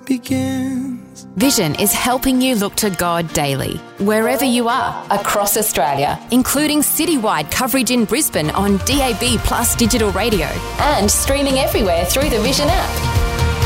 begins. Vision is helping you look to God daily, wherever you are, across Australia, including citywide coverage in Brisbane on DAB+ digital radio and streaming everywhere through the Vision app.